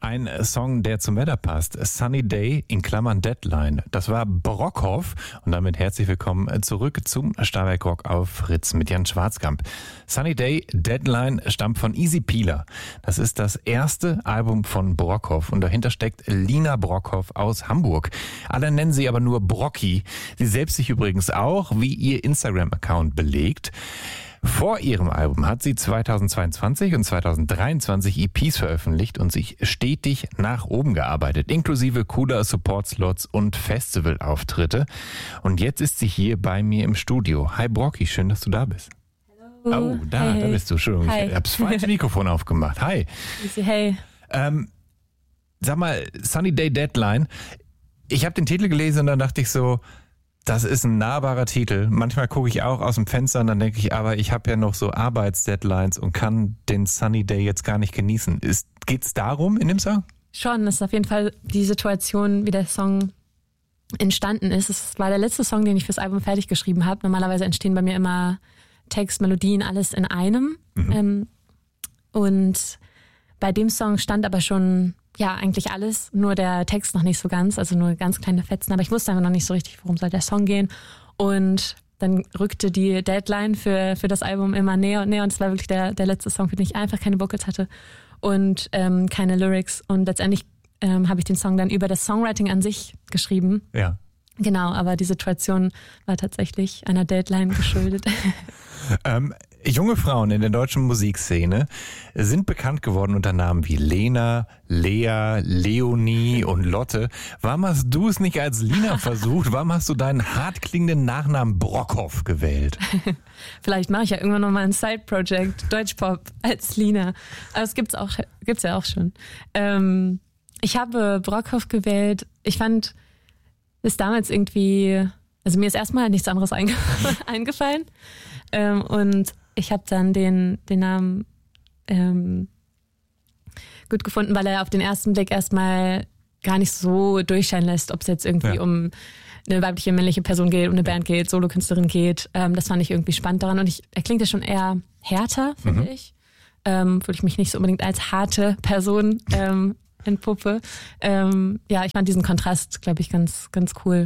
Ein Song, der zum Wetter passt. Sunny Day in Klammern Deadline. Das war Brockhoff. Und damit herzlich willkommen zurück zum Starwerk Rock auf Fritz mit Jan Schwarzkamp. Sunny Day Deadline stammt von Easy Peeler. Das ist das erste Album von Brockhoff. Und dahinter steckt Lina Brockhoff aus Hamburg. Alle nennen sie aber nur Brocki. Sie selbst sich übrigens auch, wie ihr Instagram-Account belegt. Vor ihrem Album hat sie 2022 und 2023 EPs veröffentlicht und sich stetig nach oben gearbeitet, inklusive cooler Support-Slots und Festivalauftritte. Und jetzt ist sie hier bei mir im Studio. Hi Brocki, schön, dass du da bist. Hallo. Oh, da bist du. Entschuldigung, Hi. ich habe das falsche Mikrofon aufgemacht. Hi. Hey. Sag mal, Sunny Day Deadline. Ich habe den Titel gelesen und dann dachte ich so, das ist ein nahbarer Titel. Manchmal gucke ich auch aus dem Fenster und dann denke ich, aber ich habe ja noch so Arbeitsdeadlines und kann den Sunny Day jetzt gar nicht genießen. Geht's darum in dem Song? Schon, das ist auf jeden Fall die Situation, wie der Song entstanden ist. Es war der letzte Song, den ich fürs Album fertig geschrieben habe. Normalerweise entstehen bei mir immer Text, Melodien, alles in einem. Und bei dem Song stand aber schon eigentlich alles, nur der Text noch nicht so ganz, also nur ganz kleine Fetzen, aber ich wusste einfach noch nicht so richtig, worum soll der Song gehen. Und dann rückte die Deadline für das Album immer näher und es war wirklich der letzte Song, für den ich einfach keine Vocals hatte und keine Lyrics. Und letztendlich habe ich den Song dann über das Songwriting an sich geschrieben. Ja. Genau, aber die Situation war tatsächlich einer Deadline geschuldet. Junge Frauen in der deutschen Musikszene sind bekannt geworden unter Namen wie Lena, Lea, Leonie und Lotte. Warum hast du es nicht als Lina versucht? Warum hast du deinen hart klingenden Nachnamen Brockhoff gewählt? Vielleicht mache ich ja irgendwann nochmal ein Side-Project, Deutschpop als Lina. Aber es gibt's ja auch schon. Ich habe Brockhoff gewählt. Ich fand es damals irgendwie, also mir ist erstmal nichts anderes eingefallen. Und ich habe dann den Namen gut gefunden, weil er auf den ersten Blick erstmal gar nicht so durchscheinen lässt, ob es jetzt irgendwie um eine weibliche, männliche Person geht, um eine Band geht, Solokünstlerin geht. Das fand ich irgendwie spannend daran. Und er klingt ja schon eher härter, finde ich. Würde ich mich nicht so unbedingt als harte Person entpuppe. Ich fand diesen Kontrast, glaube ich, ganz, ganz cool.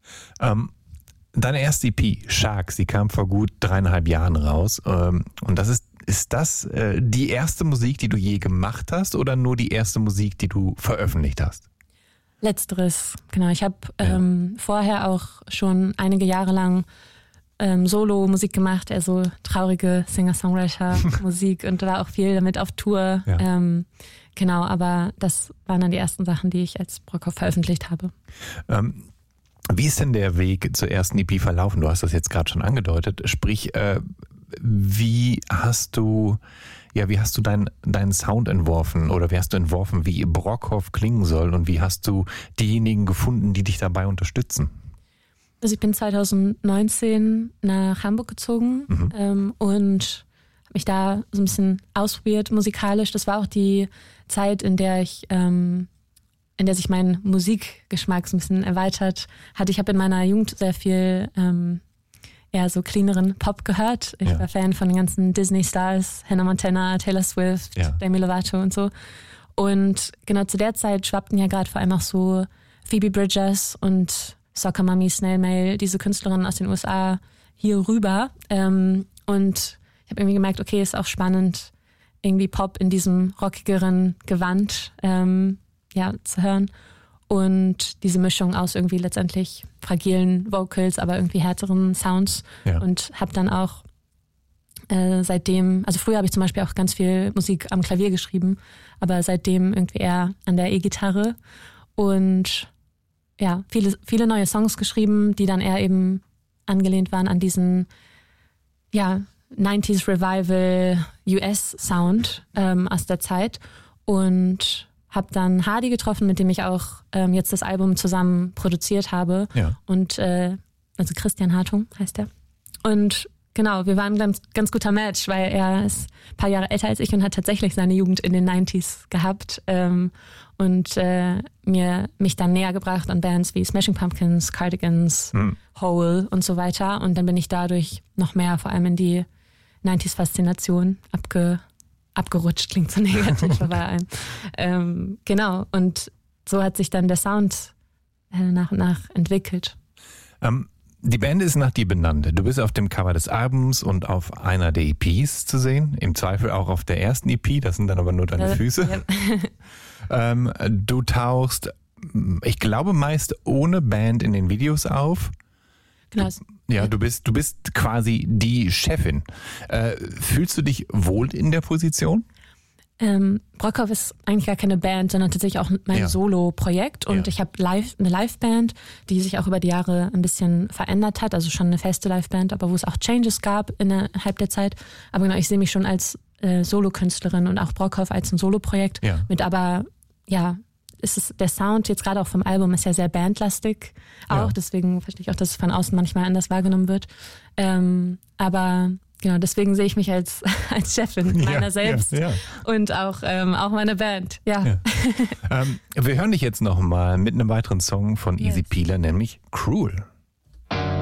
Deine erste EP, Shark, sie kam vor gut 3,5 Jahren raus. Und ist das die erste Musik, die du je gemacht hast oder nur die erste Musik, die du veröffentlicht hast? Letzteres, genau. Ich habe vorher auch schon einige Jahre lang Solo-Musik gemacht, also traurige Singer-Songwriter-Musik und war auch viel damit auf Tour. Ja. Genau, aber das waren dann die ersten Sachen, die ich als Brockhoff veröffentlicht habe. Wie ist denn der Weg zur ersten EP verlaufen? Du hast das jetzt gerade schon angedeutet. Sprich, wie hast du deinen Sound entworfen oder wie hast du entworfen, wie Brockhoff klingen soll und wie hast du diejenigen gefunden, die dich dabei unterstützen? Also ich bin 2019 nach Hamburg gezogen und habe mich da so ein bisschen ausprobiert musikalisch. Das war auch die Zeit, in der sich mein Musikgeschmack so ein bisschen erweitert hat. Ich habe in meiner Jugend sehr viel eher so cleaneren Pop gehört. Ich war Fan von den ganzen Disney-Stars, Hannah Montana, Taylor Swift, Demi Lovato und so. Und genau zu der Zeit schwappten ja gerade vor allem auch so Phoebe Bridgers und Soccer Mommy, Snail Mail, diese Künstlerinnen aus den USA hier rüber. Und ich habe irgendwie gemerkt, okay, ist auch spannend, irgendwie Pop in diesem rockigeren Gewand zu hören. Und diese Mischung aus irgendwie letztendlich fragilen Vocals, aber irgendwie härteren Sounds. Ja. Und habe dann auch seitdem, also früher habe ich zum Beispiel auch ganz viel Musik am Klavier geschrieben, aber seitdem irgendwie eher an der E-Gitarre. Und viele neue Songs geschrieben, die dann eher eben angelehnt waren an diesen 90s Revival US Sound aus der Zeit. Und habe dann Hardy getroffen, mit dem ich auch jetzt das Album zusammen produziert habe. Ja. Und also Christian Hartung heißt er. Und genau, wir waren ein ganz, ganz guter Match, weil er ist ein paar Jahre älter als ich und hat tatsächlich seine Jugend in den 90s gehabt und mich dann näher gebracht an Bands wie Smashing Pumpkins, Cardigans, Hole und so weiter. Und dann bin ich dadurch noch mehr vor allem in die 90s-Faszination abgerutscht, klingt so negativ, aber genau. Und so hat sich dann der Sound nach und nach entwickelt. Die Band ist nach dir benannt. Du bist auf dem Cover des Albums und auf einer der EPs zu sehen. Im Zweifel auch auf der ersten EP, das sind dann aber nur deine Füße. Ja. Du tauchst, ich glaube, meist ohne Band in den Videos auf. Genau. Ja, du bist quasi die Chefin. Fühlst du dich wohl in der Position? Brockhoff ist eigentlich gar keine Band, sondern tatsächlich auch mein Solo-Projekt. Und ich habe eine Live-Band, die sich auch über die Jahre ein bisschen verändert hat. Also schon eine feste Live-Band, aber wo es auch Changes gab innerhalb der Zeit. Aber genau, ich sehe mich schon als Solo-Künstlerin und auch Brockhoff als ein Solo-Projekt. Ja. Ist der Sound jetzt gerade auch vom Album ist ja sehr bandlastig auch. Ja. Deswegen verstehe ich auch, dass es von außen manchmal anders wahrgenommen wird. Aber genau, deswegen sehe ich mich als Chefin meiner selbst und auch meiner Band. Ja. Wir hören dich jetzt noch mal mit einem weiteren Song von Easy Peeler, nämlich Cruel.